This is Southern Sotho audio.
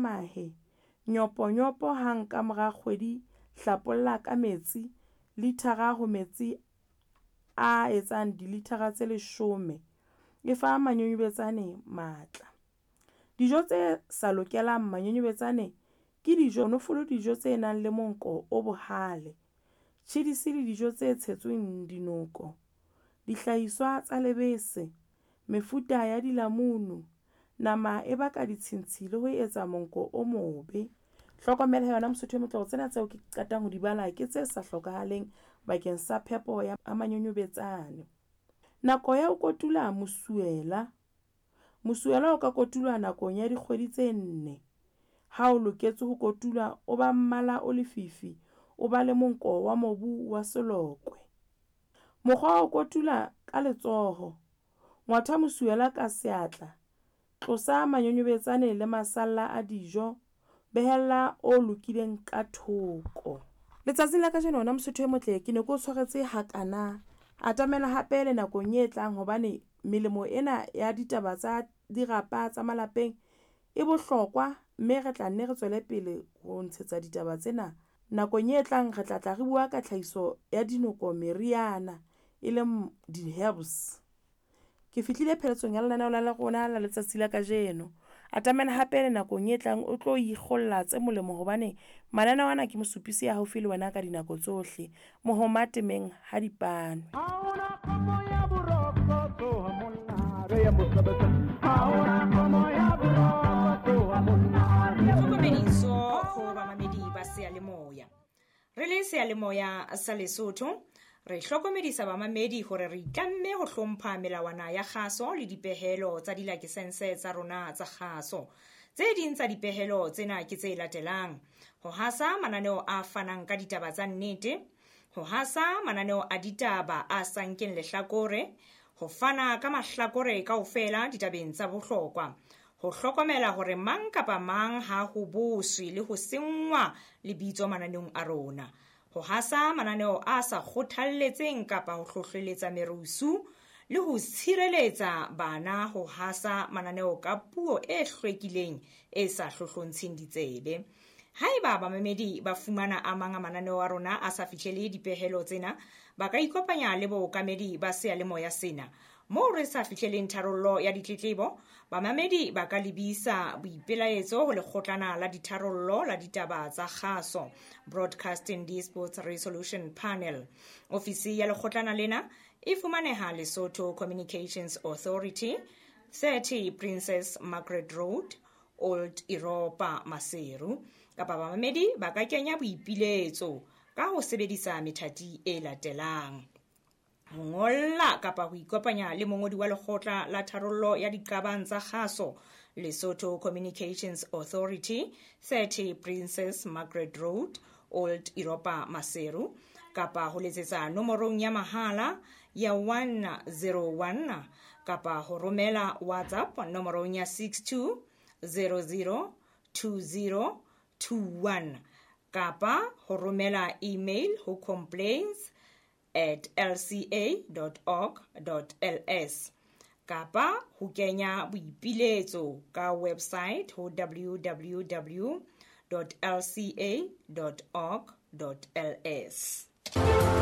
mahe, nyopo hang ka mora kgwedi, hlapolla ka metsi, litara ho metsi a etsang dilitara tse 10, e fa manyonyobetsane matla. Dijo tse sa lokelang manyonyobetsane ke dijo nofolo, dijo tse nang le monko o bohale, tjhidisi le dijo tse tshetsweng dinoko, dihlahiswa tsa lebese, mefuta ya dilamunu, nama e baka ditshintshi le ho etsa monko o mobe. Hlokomela yona Mosotho motlotlo, tsena tseo ke qetang ho di bala ke tse sa hlokahaleng bakeng sa phepo ya manyonyobetsane. Nako ya ho kotula mosuela. Mosuela o ka kotulwa nakong ya dikgwedi tse 4. Ha o loketse ho kotulwa, o ba mmala o lefifi, o ba le monko wa mobu wa selokwe. Mokgwa wa ho kotula ka letsoho. Ngwatha mosuela ka seatla, tlosa manyonyobetsane le masalla a dijo, behella o lokileng ka thoko. Letsatsi la kajeno ona Mosotho e motle, ke ne ke o tshwaretse hakana. Atamela hape le nakong e tlang hobane melemo ena ya ditaba tsa dirapa tsa malapeng e bohlokwa, mme re tla nne re tswele pele ho ntshetsa ditaba tsena. Nakong e tlang re tla re bua ka tlhahiso ya dinoko, meriana e leng di-herbs. Ke fihlile pheletsong ya lenaneo la rona la letsatsi la kajeno. Atamela hape le nakong e tlang o tlo ikgolla tse molemo hobane mananeo ana ke mosupisi ya haufi le wena ka dinako tsohle. Mohoma temeng ha dipano. Tlhokomediso ho bamamedi ba Seyalemoya. Re le Seyalemoya sa Lesotho, re hlokomedisa bamamedi hore re itlamme ho hlompha melawana ya kgaso le dipehelo tsa dilakesense tsa rona tsa kgaso. Tse ding tsa dipehelo tsena ke tse latelang: ho hasa mananeo a fanang ka ditaba tsa nnete, ho hasa mananeo a ditaba a sankeng lehlakore, ho fana ka mahlakore kaofela ditabeng tsa bohlokwa, ho hlokomela hore mang kapa mang ha ho boswe le ho sengwa lebitso mananeong a rona, ho hasa mananeo a sa kgothalletseng kapa ho hlohleletsa merusu, le ho tshireletsa bana ho hasa mananeo ka puo e hlwekileng e sa hlohlontsheng ditsebe. Haeba bamamedi ba fumana a mang a mananeo a rona a sa fihlele dipehelo tsena, ba ka ikopanya le bookamedi ba Seyalemoya sena. Moo re sa fihleleng tharollo ya ditletlebo, bamamedi ba ka lebisa boipelaetso ho Lekgotlana la Ditharollo la Ditaba tsa Kgaso, Broadcasting Disputes Resolution Panel. Ofisi ya lekgotlana lena e fumaneha Lesotho Communications Authority, 30 Princess Margaret Road, Old Europa, Maseru. Kapa bamamedi ba ka kenya boipiletso ka ho sebedisa methati e latelang: ho ngolla kapa ho ikopanya le mongodi wa Lekgotla la Tharollo ya Diqabang tsa Kgaso, Lesotho Communications Authority, 30 Princess Margaret Road, Old Europa, Maseru, kapa ho letsetsa nomorong ya mahala ya 101 kapa ho romela WhatsApp nomorong ya 62002021 kapa ho romela email ho complaints@lca.org.ls kapa ho kenya boipiletso ka website ho www.lca.org.ls.